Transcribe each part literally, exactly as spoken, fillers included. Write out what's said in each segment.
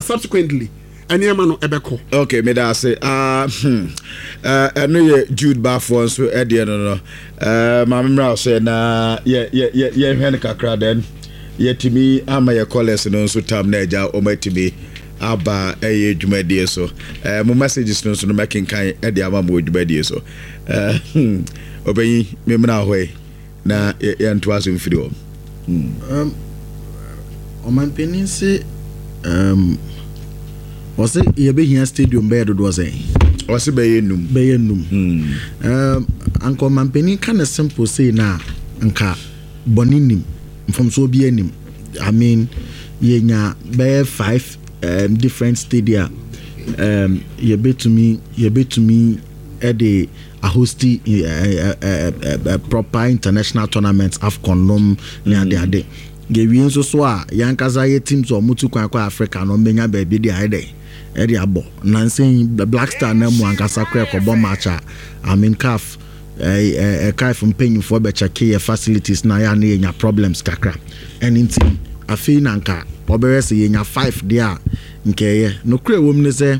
subsequently and yema no ebeko. Okay, me da say ah hmm uh eno ye Jude Bafo so e de no no uh ma memra say na ye ye ye hwen kakra den yetimi ama ye college no so tam na eja o matimi aba eye dwumadie so eh mo messages no so no making kan e de ama mo dwumadie so eh obeyi me mna hoye na ye nto aso mfiri o um o man peninse um was it ye be here stadium be do do say was it be enum be enum um anko man penin kan simple say na nka boninim from so be enim I mean ye nya be five um different stadia um ye be to me ye be to me at the a hosting a, a, a, a proper international tournaments AFCON nom near the ade ge wi nso so a yankaza ye teams o mutu kwan kwa Africa no menya ba bi dey ade e dey abo nansen Black Star na mu ankasa kra ko bo match I mean C A F eh eh kai from paying for be check your facilities na ya na nya problems kakra anything afi nanka obere se nya five there nkeye no kra wom ne se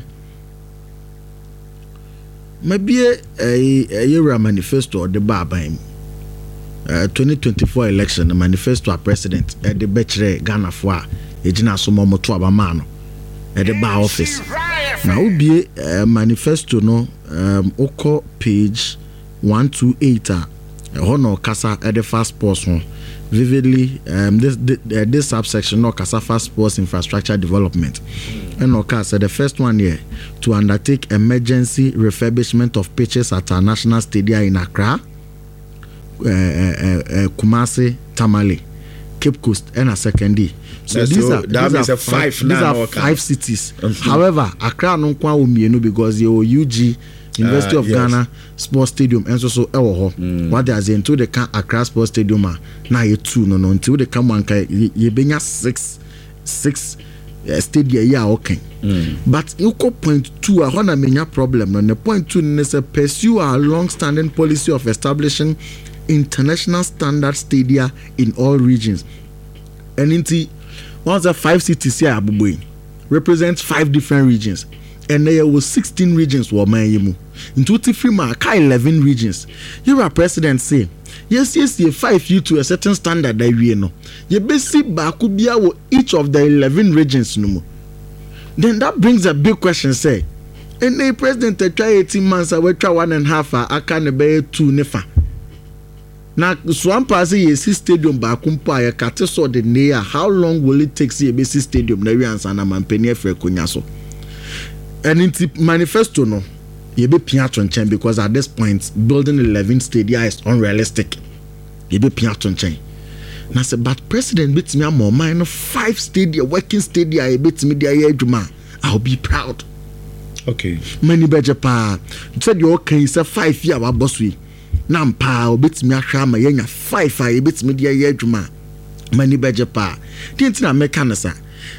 maybe a a manifesto or the Babam uh, twenty twenty-four election the manifesto a president at the Bechere Ghana for Ejina Somo Moto Abamano at the bar office. Now be a manifesto no um oko page one two eight uh honor kasa at the fast portion vividly um this this, uh, this subsection no kasa fast sports infrastructure development and no kasa the first one here to undertake emergency refurbishment of pitches at our national stadium in Accra, uh, uh, uh, Kumasi, Tamale, Cape Coast, and a second D. So, so these are that these are five, five these are five cities. Mm-hmm. However, Accra no kwa umienu because you U G University uh, of yes. Ghana Sports Stadium and so so ewo mm. what they are saying to the can Accra Sports Stadium na ye two no no until they come one kai ye benya six six uh, stadia ya okay mm. but you ko point two a hona menya problem no the point two is a pursue a long standing policy of establishing international standard stadia in all regions and inti once the five cities here abuboy represents five different regions and there was sixteen regions were mayemu in twenty-three ma ka eleven regions here our president say yes yes ye five you to a certain standard that we know ye basi ba ku bia wo each of the eleven regions no mo then that brings a big question say and the president try eighteen months away try one and a half aka ne be two nefa na swampa say ye si stadium ba ku mpo aye kate so the near how long will it take see be si stadium na wi ansa na mampani afre konya so and in the manifesto no you be piaton chen because at this point building eleven stadia is unrealistic you be piaton chen na say but president bit me am mine five stadia working stadia you bit me there adwuma I'll be proud okay many beje pa said you okay say five year wa boss we na mpa bit me ahwa ma yenya five you bit me there adwuma many beje pa tinti na mekanisa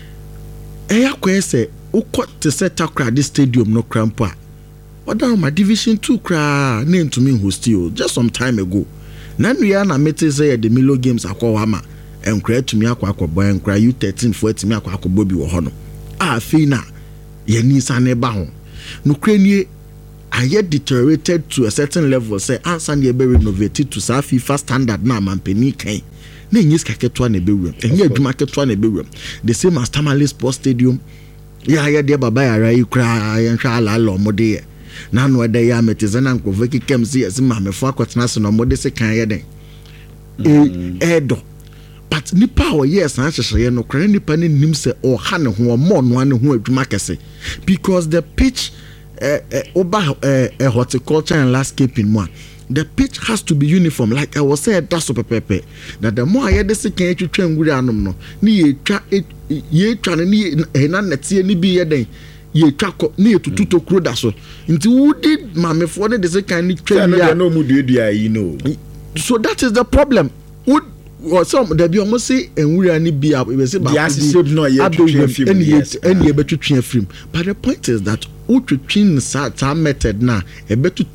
e yakwe say uko to set up this stadium no crampa oda my division two cra name to me host just some time ago na nua na mete say the Milo games akwa ma enkra to me akwa akwa enkra U thirteen for to me akwa akwa bi wo ho no a fina ye ni sane ba ho no kranie aye deteriorated to a certain level say answer na be renovated to sa FIFA standard na mampani kan na nyis kaketwa na be wem enye adwuma ketwa na be wem the same as Tamale Sports Stadium ya ya de baba ya rai kra ya hwa ala lo mode na no de ya metizana nkofeki kemsi yesi mamefo akwatena se no mode se kan ye den e edo but nipa o yes an hyehyeye no kra nipa ne nim se o ha ne ho mo no ane ho adwuma kese because the pitch eh uh, uh, oba eh uh, uh, horticulture and landscaping mo the pitch has to be uniform like I was said that's so pepepe that the more I dey kan twetwa nguri anom no ni ye twa ye twa ni na netie ni bi ye den ye twa ko ni etutu to kro da so nti wudi mamefo ne dey kan ni twa ya no mu duedua yi no so that is the problem would or some there be almost say enwura ni bi we say ba no ye twetwa film yes any ye betwetwa film but the point is that utwetwin sa method na e betutum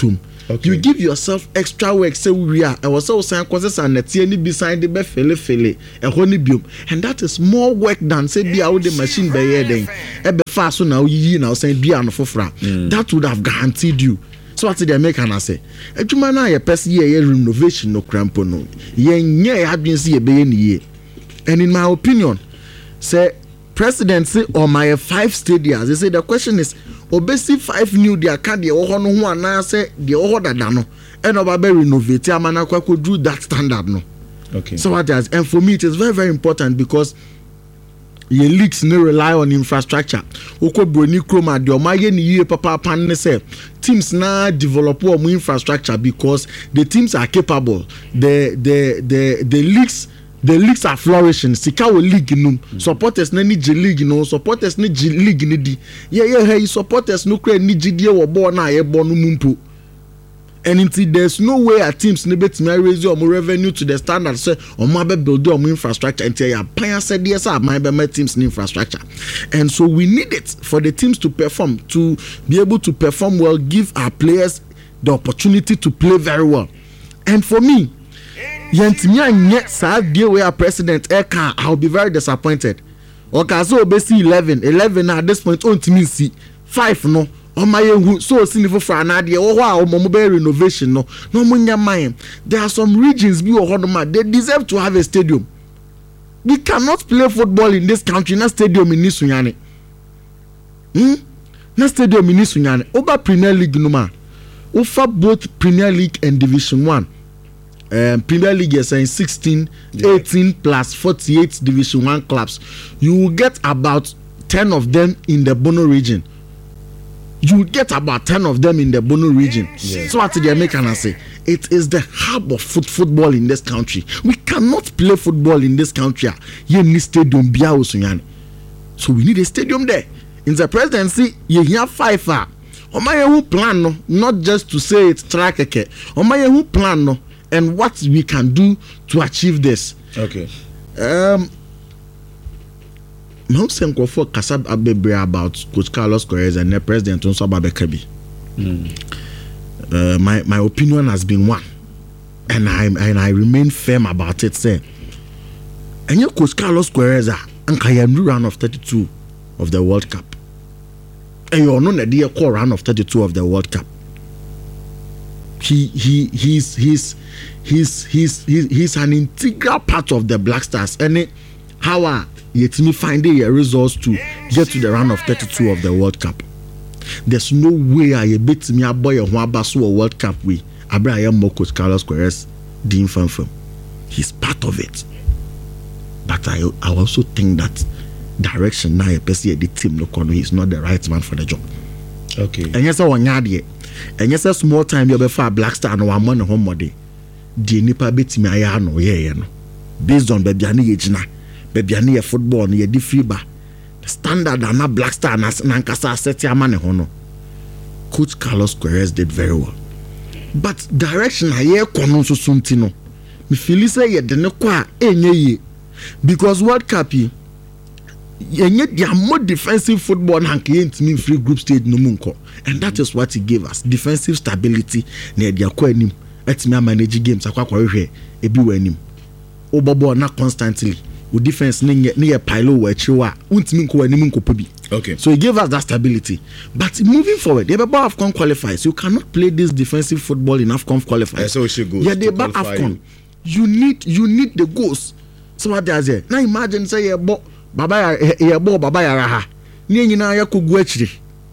Okay. You give yourself extra work. Say we are. I was also saying causes and net any beside the be fele fele. A honey biom, and that is more work than say be out the machine by here then. Ebe fast so now you now saying be an fofra. That would have guaranteed you. So what did they make and say? Ejuma na ye person ye renovation no crampo no. Ye nye have been see be ye. And in my opinion, say presidency or my five stadiums, they say the question is obesi five new dia ka de wo ho no ho ana say de wo ho dada no e no ba be renovate amana kwa ko do that standard no. Okay. So what does, and for me it is very very important because your leagues no rely on infrastructure. Oko broni kroma de o maye ni yie papa pan ne say teams na develop more infrastructure because the teams are capable. The the the the leagues The leagues are flourishing. Sika wo league no supporters na ni G league no supporters ni G league ni di. Yeah yeah hey supporters no kra ni G die wo ball na ye ball no mumpo. And until there's no way a teams ni betimi raise your revenue to the standard say o ma be build your infrastructure until ya plan said yes ah my be my teams ni infrastructure. And so we need it for the teams to perform, to be able to perform well, give our players the opportunity to play very well. And for me, yentimi anye saa deal where president eka, I'll be very disappointed. Okazo obesi eleven eleven at this point on timi see five no on my who so sinifo for na de wo ho a mo be renovation no no munya mind. There are some regions bi wo ho they deserve to have a stadium. We cannot play football in this country na stadium in Nisunyane. Hmm? Na stadium in Nisunyane. Oba Premier League no ma. Offer both Premier League and Division one. Um, Premier League is saying sixteen, yeah. eighteen plus forty-eight Division one clubs. You will get about ten of them in the Bono region. You will get about ten of them in the Bono region. Yeah. So what did they make and I say? It is the hub of foot football in this country. We cannot play football in this country. You need stadium. So we need a stadium there. In the presidency, you hear five. Omaye who plan no, not just to say it's track. Omaye who plan no. And what we can do to achieve this. Okay. Um, I'm saying for Kasab Abebre about Coach Carlos Queiroz and the president Tonso Babekabi. Uh, my my opinion has been one, and I and I remain firm about it. Say, and you Coach Carlos Queiroz and Kayamdu round of thirty-two of the World Cup, and you know the dear core round of thirty-two of the World Cup. He he he's he's he's he's he's, he's an integral part of the Black Stars. And how are yet me finding a results to get to the round of thirty-two of the World Cup? There's no way I beat me a boy who abasu a World Cup we Abraham Coach Carlos Queiroz Dean Fanfam. He's part of it. But I I also think that direction now the team no he's not the right man for the job. Okay. And yes, I want yet. And yes, a small time you before Black Star no one money home body. The nipa bit me I no yeah no. Based on baby ani ejina, baby ani football no ye di fiba. The standard and not Black Star na nankasa set ya man no. Coach Carlos Queiroz did very well. But direction I hear kono so something no. Me feel say ye de ne kwa enye ye. Because World Cup yi yenye dia more defensive football na nke ntimi free group stage no munko. And that is what he gave us, defensive stability na dia kwa anim etimi manage games akwa kwa hwe ebi wa anim obobo na constantly with defense ne ne pile wa chiwa untimi nko anim nko pabi. Okay, so he gave us that stability. But moving forward, the Baba AFCON qualifiers, you cannot play this defensive football in AFCON qualifiers. Yeah, so we should go. Yeah, the Baba AFCON, you need you need the goals. So what they say? Now imagine say you bo Baba ya bo Baba ya raha. Ni nyina ya kogu achiri.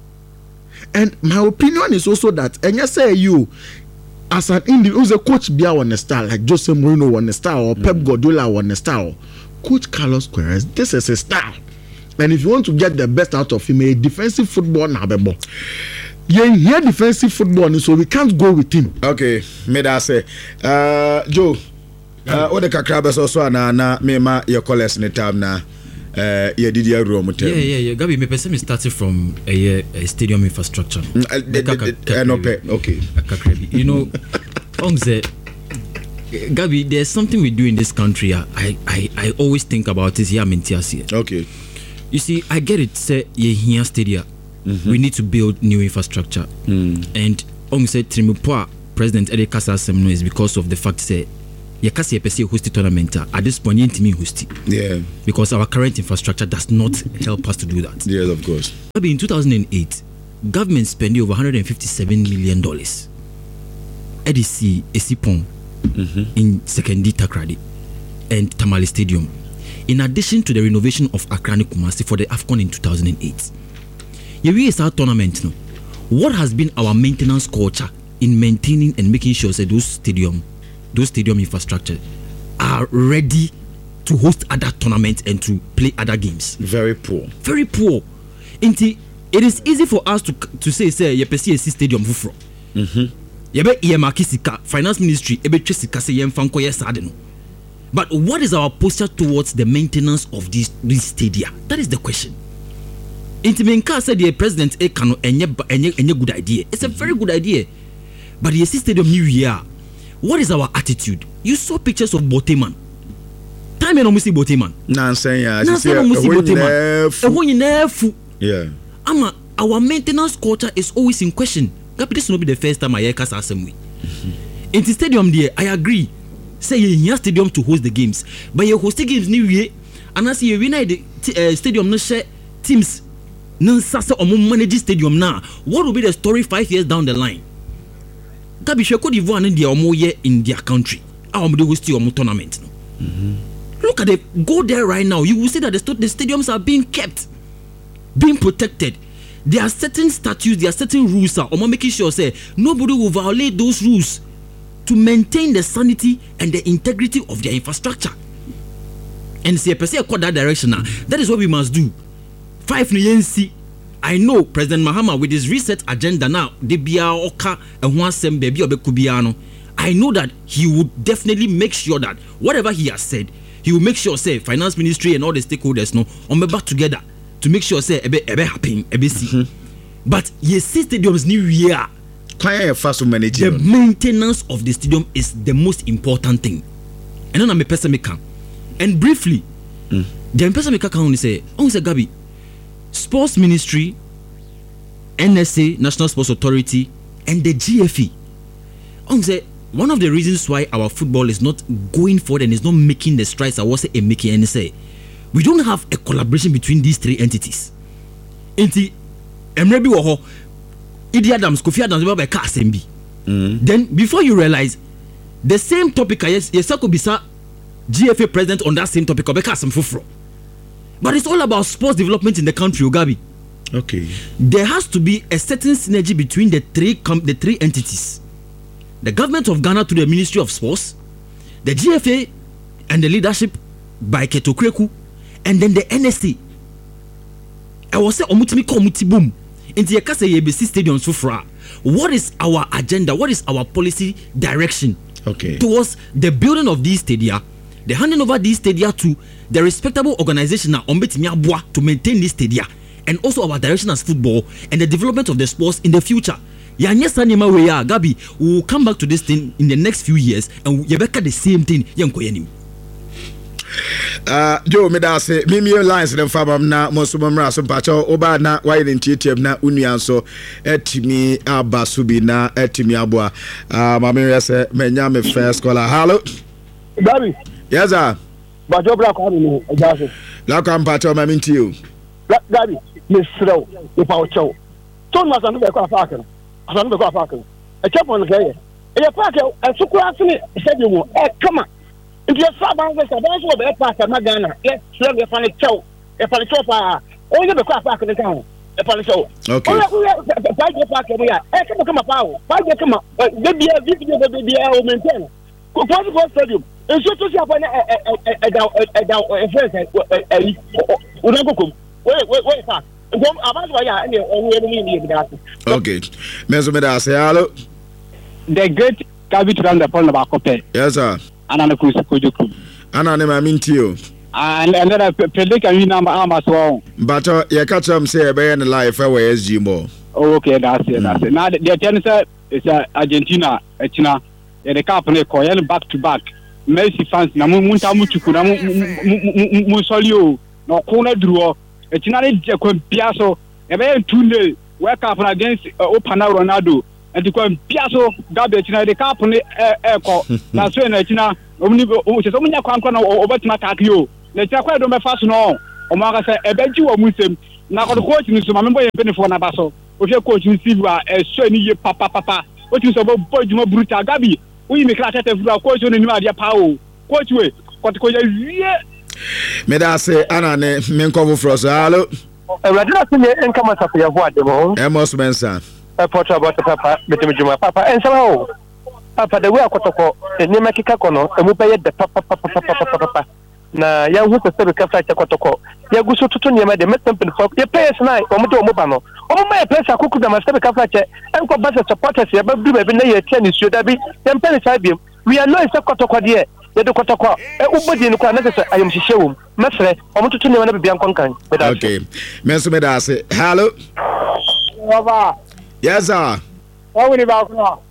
And my opinion is also that, and you say you, as an individual, who's a coach, be on a star like Jose Mourinho on a star or mm. Pep Guardiola on a star, Coach Carlos Queiroz, this is a star. And if you want to get the best out of him, a defensive football now, bebo. Yeah, here defensive football, so we can't go with him. Okay, me that say, uh, Joe, uh, what the kakrabes also na na me ma your college in the time na. Uh, yeah, did you room yeah, yeah, yeah. Gabi, me person started from a, a stadium infrastructure. Mm, uh, the, the, the, no pay. Okay. You know, Ongze, Gabi, there's something we do in this country. I, I, I always think about this here. Okay. You see, I get it. Say, yeah, here stadia. Mm-hmm. We need to build new infrastructure. Mm. And Ongze, Trimupoa, President Eddie Kasa Semno is because of the fact that Yakasi Epesi host tournament at this point yet me host. Yeah. Because our current infrastructure does not help us to do that. Yes, of course. In two thousand eight, government spent over one hundred fifty-seven million dollars. Edisi Esipon mm-hmm. in Sekendi Takrady and Tamale Stadium. In addition to the renovation of Akrani Kumasi for the AFCON in two thousand eight. Here is our tournament now. What has been our maintenance culture in maintaining and making sure that those stadium, those stadium infrastructure are ready to host other tournaments and to play other games? Very poor. Very poor. Inti, it is easy for us to to say say ye pesi esi stadium fufro. Mhm. Ye be ye makisika finance ministry ebe twesika say ye mfanko ye sade no. But what is our posture towards the maintenance of these these stadia? That is the question. Inti menka said the president e kano enye enye enye good idea. It's a very good idea. But the stadium new year, what is our attitude? You saw pictures of Boteman. Time and almost Boteman. Nansen ya. Nansen almost Boteman. Ehun yinefu. Yeah. Ama our maintenance culture is always in question. This will not be the first time I hear Kasa Assembly. In the stadium there, I agree. Say you have stadium to host the games, but you host the games new year, and I see you win the uh, stadium no share teams. No sasa or manage stadium now. What will be the story five years down the line? Gabi Cote d'Ivoire and the omo year in their country. Our they host your tournament. Mm-hmm. Look at it. Go there right now. You will see that the, st- the stadiums are being kept, being protected. There are certain statutes, there are certain rules. Or making sure say nobody will violate those rules to maintain the sanity and the integrity of their infrastructure. And see, per se, that direction now. That is what we must do. Five N. I know President Mahama with his reset agenda now, de bia oka and one sem baby obekubiano. I know that he would definitely make sure that whatever he has said, he will make sure say finance ministry and all the stakeholders know on me back together to make sure say ebe ebe happen ebe see. But yes, stadiums new year. The maintenance of the stadium is the most important thing. And then I'm a person maker. And briefly, mm. the person maker can only say, only say Gabi. Sports Ministry, N S A, National Sports Authority, and the G F E. One of the reasons why our football is not going forward and is not making the strides I was saying making N S A, we don't have a collaboration between these three entities. Inti Emrebi Woho, Idi Adams, Kofi Adams, by K S M B. Then before you realize, the same topic, yes, yes, could be sir, G F A president on that same topic, or K S M Fufro. But it's all about sports development in the country, Ogabi. Okay. There has to be a certain synergy between the three com- the three entities. The government of Ghana to the Ministry of Sports, the G F A and the leadership by Keto Kreku, and then the N S A. I was say omutimi ko omuti boom. Into your kase yebesi stadiums for fra. What is our agenda? What is our policy direction? Okay. Towards the building of these stadia, the handing over these stadia to the respectable organization now to maintain this stadia, and also our direction as football and the development of the sports in the future. Gabi, we will come back to this thing in the next few years and we will the same thing. Uh, Joe, me da say me me lines them fabam na mosumamra so pacho oba na why den tietiem na unuan so etimi abasubi na etimi aboa. Ah, ma me say menya me first caller. Hello. Gabi. Yes sir. Bajo bra ko ni ejase. La kam pacho ma minti you. Gabi, me srew, e pa ocho. Ton ma sanu be ko afaka no. Asanu be ko afaka no. E chepo no keye. E ya park e sukura sini stadium e kama. If you start buying this, I don't know about Pastor Magana. Yes, so we find a show. If I show for only the car park in the town. If I show. Okay. Five year park we are. I come come up. Five year come up. Maybe a video baby will maintain. Go to the stadium. And so to see upon a a a a friend. We don't go come. Wait, wait, wait, sir. Go about why are any only need that. Okay. Meso me da say hello. The great Gabi to run the phone about Cope. Yes, sir. Anana Kusi Kojoku. Anana ma minti you. And and then I predict a number as well. But uh, you catch them say be in life where S G more. Oh, okay, that's it, that's it. Now the tennis is uh, Argentina, China, the cup and the back to back. Messi fans na munta muchuku na musolio no corner draw. China is Piasso, a very two day work up against Opana Ronaldo. and to come Piasso, garbage, and the car on the airport. Now, so in China, only only a quantum over to attack you. Let's not quite do my fast no. Omara said, I bet you are Muslim. Now, the coach is to remember a penny for Nabaso. If your coach in Silva, a shiny papa papa, what is about Pojuma Bruta Gabi? We make a coach on the Madia Pao. Coach way, what coach is me da say ana ne me nkofo froso hello e radio na se en kama sa ya vo ade mo e mos mensa e porta about papa betem juma papa en sama o papa de we akotoko e ni makika kono e mu peye de papa papa papa papa na ya hu se se ka fa akotoko ya guso tutu ni ma de metempen fo ye peye snai o mu de o mu ba no o mu ma pressure kuku da ma se ka fa che en ko ba se supporters ya ba bi ba bi na ye tia ni suo da bi ye mpele sa bi we are no se kotoko de ye de kotoko e ubodi ni kwa na se ayom hihyewu mesre o mututu ne wana bibia nkonkan. Okay, menso me da say hello baba yes sir o woni ba ko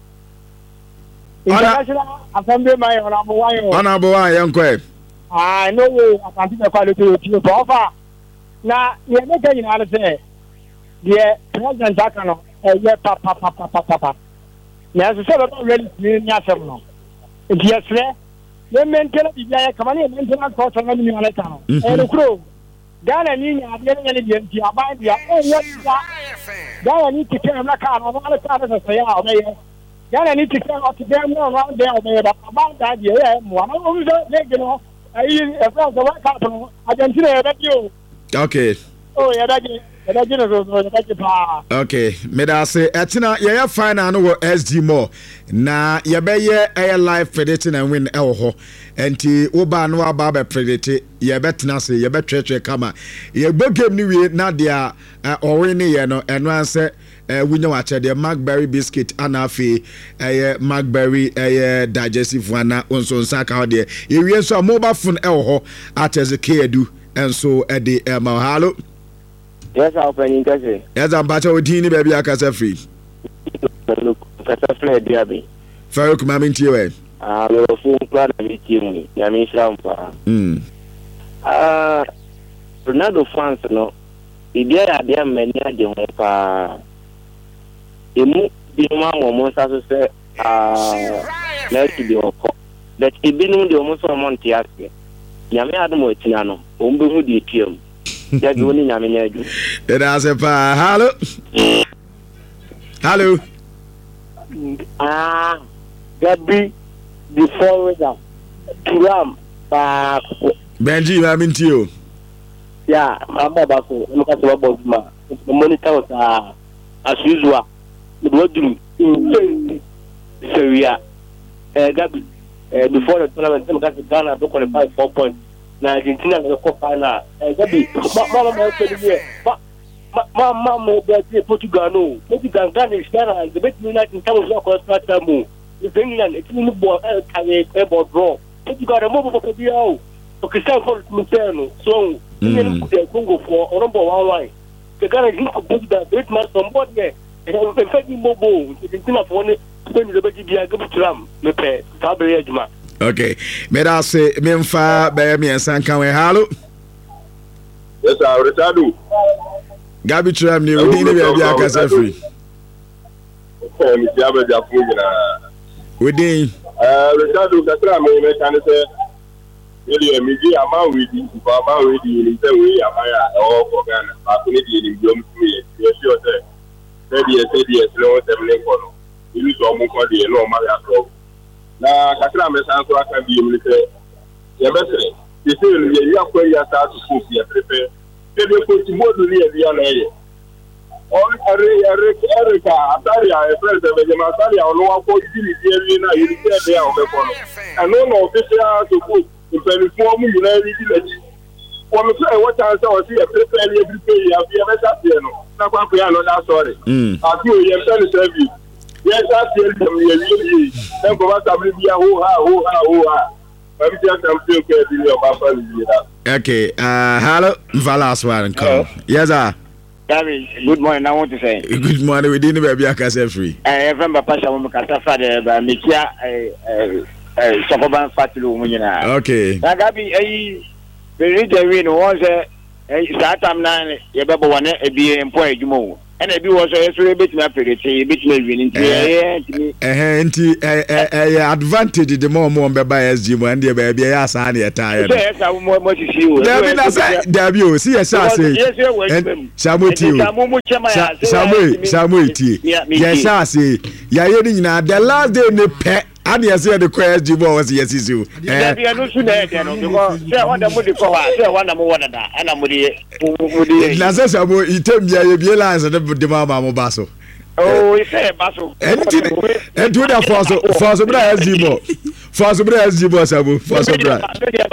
international assembly my honorable one honorable one yankwe ah no way asanti be kwa le to ti baba na ye me ga yin ala say the president akano e ye pa pa pa pa pa pa na so se ba really ni asem no yes le le mentela bibia kama ni mentela ko so na ni ala tano e no kro Ghana ni nya de nya ni de ti aban dia e ya Ghana ni ti kan na ka no ala ta na so ya o me Ghana ni ti kan o ti dem no no de o me ba aban da dia e mo na o mi de de no ai e fra so wa ka no Argentina e be o okay oh ya da ji da ji no so da ji pa okay me da say etina ye ya final no wo S G more na ye be ye air live predicting and win e wo ho enti wo ba no aba be predict ye betina say ye be twetwe kama ye go game ni we na dia o win ye no eno anse wunya wa che de Macberry biscuit anafi eh Macberry eh digestive one onso nsa ka ho de ye wie so mobile phone e wo ho ateze kedu enso e de mahalo. Yes, I'll pay you guys. Yes, I'm back with you, baby. I can say free. Look, Kasa Flare, Diaby. Farouk, Mammy, Tiwe. Ah, no phone plan with you. Yami Shampa. Hmm. Ah, Ronaldo fans, no. The day I be a many of them, ah, the move the man almost as to say, ah, let's be okay. That it be no the almost a month yesterday. Yami Adamo Tiano, Umbu who did him. Yeah, you only Yami Nadu. It has a pa. Hello. Hello. Ah, Gabi, the forwarder, Turam, ah, Benji, Mammy, Tio. yeah, I'm about to look at the about ma. The monitor was ah, as usual. The blood drew. So yeah, uh, Gabi, uh, before the tournament, some guys Ghana don't qualify four points. Now Argentina will go final. Gabi, Mama, Mama, Mama, Mama, Portugal, no. Portugal, Ghana is Ghana. The best United in terms of contract move. If England, it's in the ball, carry a ball draw. Portugal, a mobile for the O. Okay, so so the Congo for number one line. The Ghana is not good that great man from board there. And I'm perfectly mobile. Argentina for one, the better be a good tram. Me pay, Tabby Edgema. Okay, may I say, Memfa, Bayami, and San Can we hello? Yes, I will. Gabi Tram, you will need to be a casa free. Within Uh, Ricardo Catra, I can say, really, a media amount with you, about with you in the way I all for Ghana. I couldn't be in Blum to me. You're sure that thirty years, thirty years, no seven for you use almost for the no matter. Now, Catra, I can be military. Your best, you say, you are going to start to school here, prepare. They will put more to the other. All Erica, Ataria, a friend of the Mataria, or no one for you, you get there on the corner. And no no official to put in twenty-four million. When we say what I saw, see a prepare every day, you have ever seen. Not one piano, that's sorry. I feel you have done service. Yes, I tell them, you then go back to be a who are, who are, who are. I'm just still getting your papa. okay, uh, hello, Valas one call. Yes, sir. Gary, good morning. I want to say Good morning. We didn't be a casa free. I remember Pasha Mukata Father, but Mikia, a Sokoban Fatu Munina. Okay. Nagabi, a very win was a Satam nine, Yababa one, a B A employee, you move. ɛna bi wɔ so ɛso ebetumi apɛrɛte ebetumi awie nti ɛyɛ ntimi ɛhɛ nti ɛyɛ advantage de mo mo bɛba S G mo ɛnde baabi ɛyɛ asa na ɛtaa yɛ no sɛ ɛsa mo mo sisi o dabi na sɛ dabi o si yɛ sɛ ase Samuel tie o Samuel Samuel tie yɛ sɛ ase yɛayɛ ni nyinaa the last day ne pɛ ani yɛ sɛ yɛ de kɔ S G mo wɔ si yɛ sisi o dabi ɛno so na ɛdɛ no because sɛ wɔda mo de kɔ hɔ sɛ wɔda mo wɔ dada ɛna mo de mo de na sɛ Samuel item bia yɛ bie lines de de ma ma mo ba so oh ise ba so enti enti da for so for so bra S G mo for so bra S G mo Samuel for so bra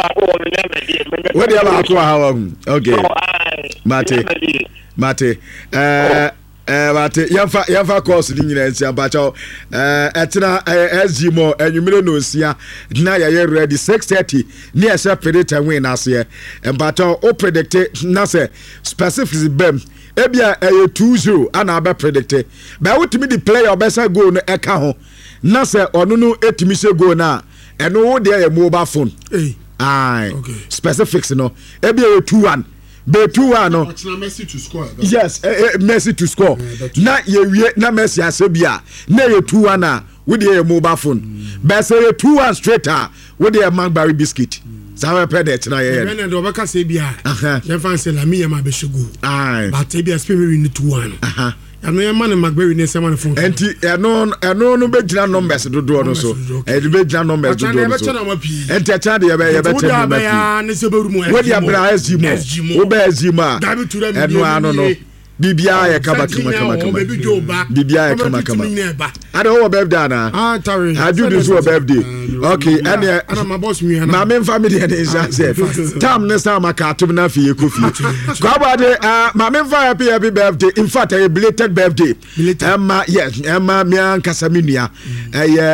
what do you about how okay mate mate eh eh mate yamfa yamfa course ni nyina nsia bacho eh etena S G mo enwumire no nsia na ya ready six thirty ni e se predict win ase e bacho o predict na se specific bem ebia eh two zero ana aba predict ba wotimi di player obesa goal no eka ho na se onu no etimi se goal na eno wo de ya mobile phone eh ai specifics no ebia two one be two one no Messi to score yes eh, eh, Messi to score yeah, na ye wie na Messi asebia na ye two one na we dey mobile phone mm. but say ye two one straight ah we dey Magberry biscuit sawe pedet na ye na do baka say bia ye fan say la mi ye ma be shego ai but e bia spin we win two one aha ano ye man Magberry ne se man phone enti eno eno no be gina numbers dodo no so e be gina numbers dodo no so enti acha de ye be ye be tell me ya ne se be rumu we dey abra S G mo wo be S G mo eno ano no bibia ye kaba kama kama kama bibia ye kama kama ada wo birthday na ah tari I do this for birthday okay and ana my boss mi na me family and is tam ne sa makatum na fi ekofi kwa bade ma me happy happy birthday in fact a belated birthday emma yes emma mi an kasaminua eh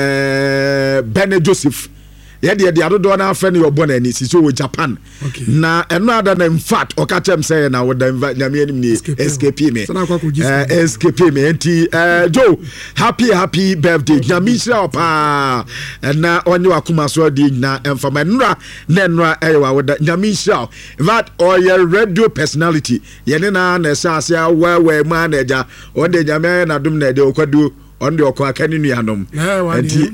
eh Bene Joseph ye de de adodo na afa ne yobo na ani si so wo Japan na eno ada na in fact okachem say na wo da nyame anim ni escape me eh escape me enti eh Joe happy happy birthday nyame shira pa na onye wakuma so di na emfama nra na nra eh wa wo da nyame shira that or your radio personality ye ne na na sa ase wa wa ma na ja o de nyame na dum na de okwadu on the okwa kani nu yanom enti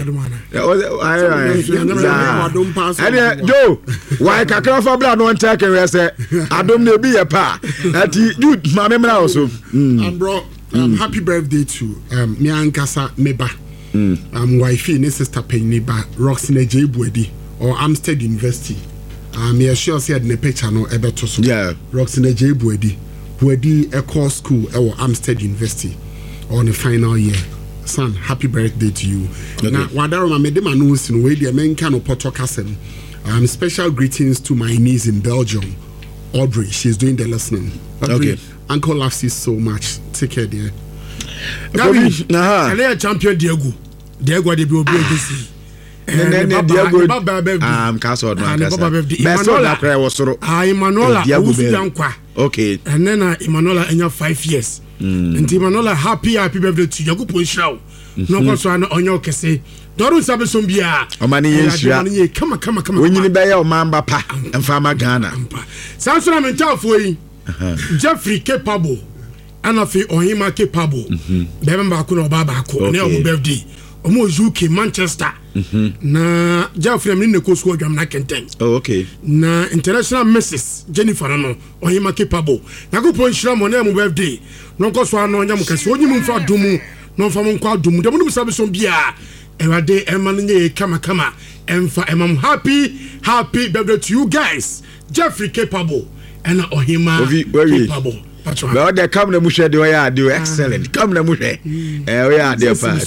ade jo why kakra fa bla no ntake we say adom na bi ye pa enti dude ma me mra also and bro um, mm. happy birthday to um me ankasa meba mm. um wife ne sister Penniba Roxana J Buedi or Amstead University um me sure say the picture no ebeto so yeah Roxana J Buedi Buedi a core school e Amstead University on the final year. Son, happy birthday to you. Okay. Now, Wadaroma made them announce in way the American of Porto Castle. Um, special greetings to my niece in Belgium, Audrey. She's doing the listening. Audrey, okay. Uncle loves you so much. Take care, dear. Gabi, nah. I champion Diego. Diego, they will be this. Diego, um, Castle, Emanuela was so. Ah, Emanuela, okay. And then uh, Emanuela in your five years. Mm. And Emanuela, happy, happy birthday to you. Go show. No one so on your case. Don't sabe sombia. Omani yes, come on, come on, come on. When you buy your mamba pa and farmer Ghana. Samson, I'm in town for you. Jeffrey capable. And of it, or him capable. Remember, I couldn't baba. No birthday. Almost U K, Manchester. Na Jeffrey, I'm in the coast where I'm not content. Oh, okay. Na international missus Jennifer, no, or him capable. Na go point shram on them birthday. No cause one on Yam Cassi, only moon for Dumu, no from Uncle Dum, the Munum Sabison Bia. Every day, Emmanuel, kama kama. And for I'm happy, happy birthday to you guys. Jeffrey capable and Ohima capable. Well, they come to Musha, do I do excellent. Come to Musha. Eh, we are dear part.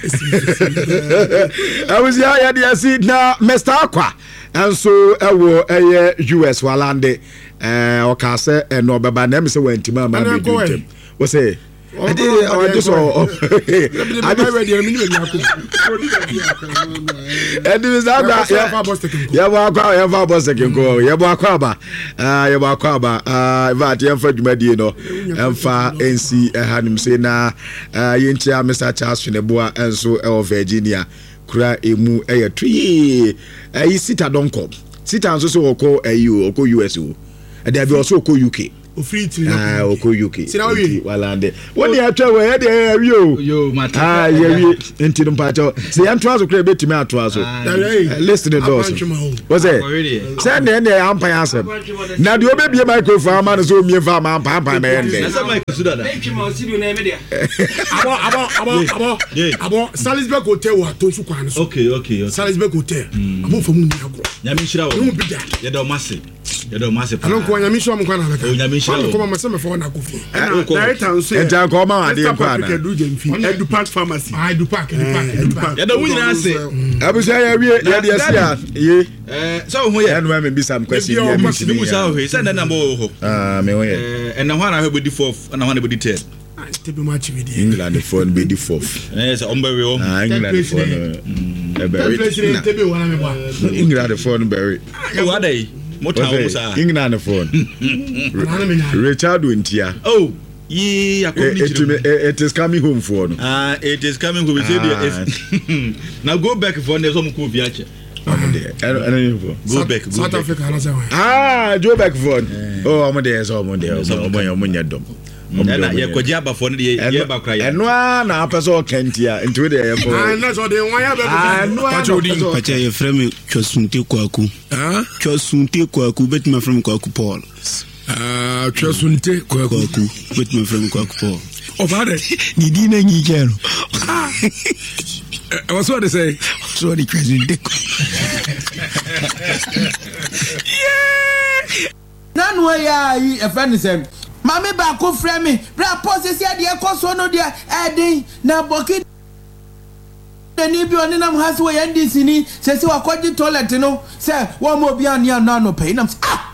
I was here at the seat now, Mister Aqua. And so I will a U S Walande, uh, or Cassa, and no Baba Nemes went to my man. What's say? I did I just saw. I did ready. And this is that. Yeah, walk out. Yeah, walk out. Can go. Yeah, walk out. Ah, yeah, walk out. Ah, that yeah for Jumadi no. And for N C had him say na. Ah, yincha Mister Charles Fineboa and so of Virginia. Kura emu eh tree. Eh, sita don't come. Sita also so oko eh you oko U S O. And there be also oko U K. free three ah oko U K sina we walande woni atwa we e de wi o yo mata ah ye wi enti no pacho se yan to aso kra betimi ato aso listen the doors was it say na na ampa asem na de obebie microphone ama no so mie fa ama ampa ampa me ende na say mic su dada abo abo abo abo abo Salisbury hotel wa to su kwan so okay okay okay Salisbury hotel amo famu ni agro nyame nhira wo no bida ye do mase ye do mase pa alo ko nyame nhira mo kwan na beka o nyame nhira wo ko ma se me fa na kofi director so e ja ko ma ade kwa na Edu Park Pharmacy ah Edu Park Edu Park Edu Park ye do wunyina ase abusa ya wie ye de sia ye eh so ho ye enu me be some question ye me si mu sa ho he say na na mo ho ah me ho ye eh na ho na ho body fourth na ho na body third tebe match with England the phone be the fourth eh say ombe we o ah England the phone e be tebe wala me ba England the phone be o adai mota o musa England the phone Richard Wintia oh ye it, it is coming home for no ah it is coming home say there now go back for ne so mo ko biache go back South Africa na say ah go back for oh am there so am there so am am nya dom na ye kwaji abafo ne ye ba kra ye eno na apeso kantia into the ye for ah na so de wan ya be pacho din pacho ye frame chosunte kwaku ah chosunte kwaku bet my frame kwaku Paul ah chosunte kwaku bet my frame kwaku Paul o father ni di na nyi jero ah what's what they say so the chosunte yeah nanu ya yi e friend say mami ba ko frɛ me bra pose sia de ko so no de edin na boki ni bi oni nam hase wo yandi sini se se wakoji toilet no se wo mo bi an ya na no pay nam ah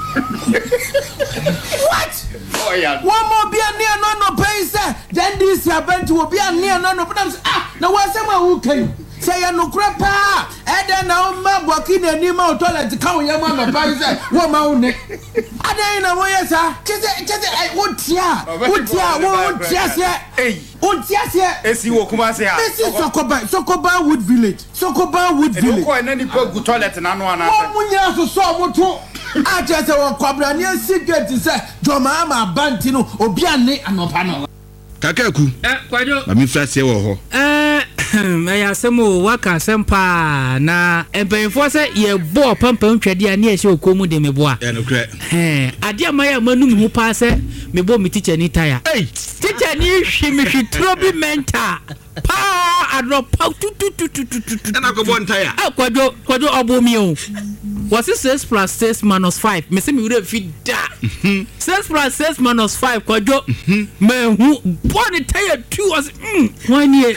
what oh yeah wo mo bi an ya na no pay se then this happen to bi an ya na no nam ah na wo se ma wo kan say ya no kra pa e de na o ma boki na ni ma toilet ka wo ya ma ma pa se wo ma wo ne adai na wo yesa kese kese wo tia wo tia wo tia se eh wo tia se esi wo kuma se ha esi Sokoba Sokoba Wood Village Sokoba Wood Village e ko na ni pa gu toilet na no ana wo munya so so wo to a je se wo kwabra ne secret se joma ma banti no obi ane anopa no kakaku eh kwajo ami frase wo ho eh me ya semo waka sempa na empenfo se ye bo pampam twade a ne ye se okomu de meboa eh no kre eh ade amaye manum hu pa se mebo mi teacher ni tire eh teacher ni hwi mi hwi trobi mental pa adro pa tu tu tu tu tu na ko bon tire ah kwajo kwajo obomi o was it six plus six minus five me se mi wure fi da six plus six minus five kwajo me hu bon tire two was mm one year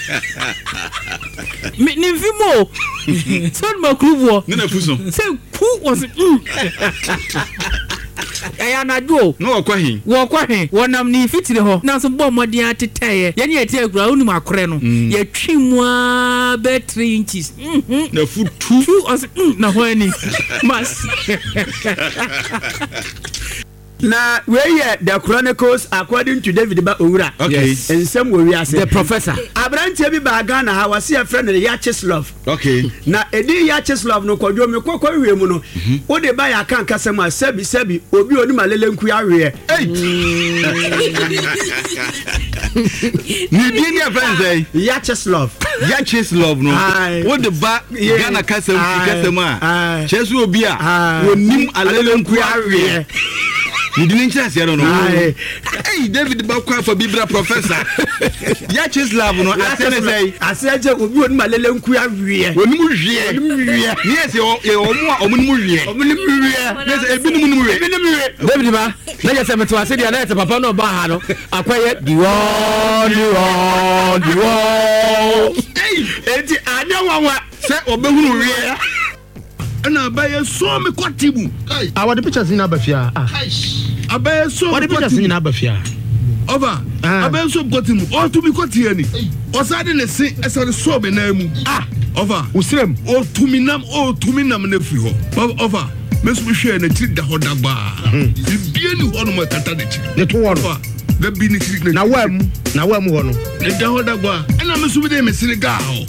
me ni vimo son makruvo na fuso se ku was mm aya na do no okwahin wo kwahin wonam ni fitire ho na so bo modin atetaye ye ne etie agura unu makore no ye twimu a be three inches na futu na ho ani mas na we hear the chronicles according to David Ba Owura okay and some we are the professor abrantie bi ba Ghana ha wase a friend the Yacheslov okay na edi Yacheslov no kwadwo me kokko wie mu no wo de ba ya kan kasem a sabi sabi obi oni malele nku awe ni bi ni friend say Yacheslov Yacheslov no wo de ba Ghana kasem kasem a chesu obi a wonim alele nku awe ni didn't chance ya no no hey David ba kwa for bibra professor ya Cheslav no asene say aseje obi oni malele nku awie oni mu hwie oni mu hwie ni ese ye omu a omuni mu hwie omuni mu hwie ni ese ebi mu mu hwie ebi mu hwie David ba na je se meto ase dia na ete papa no ba ha no akwaye diwo diwo diwo hey enti anya wanwa se obehunu hwie na abaye so me kwatibu ah what the pictures in abafia ah abaye so what the pictures in abafia over abaye so kwatimu o to be kwatie ni o sade ne se esade so be na mu ah over usrem o tuminam o tuminam na firi ho over mesu hwe na tiri da hodagba bibie ni ho no makata de tiri ne to wo da bi ni tiri na wam na wam ho no ne da hodagba na mesu bi de me sene ga ho